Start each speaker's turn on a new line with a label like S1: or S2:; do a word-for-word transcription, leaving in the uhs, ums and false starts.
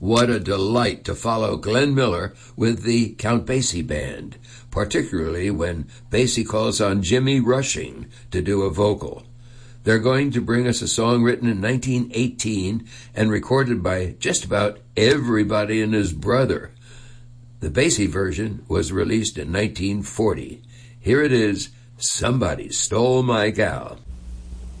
S1: What a delight to follow Glenn Miller with the Count Basie Band, particularly when Basie calls on Jimmy Rushing to do a vocal. They're going to bring us a song written in nineteen eighteen and recorded by just about everybody and his brother. The Basie version was released in nineteen forty. Here it is, Somebody Stole My Gal.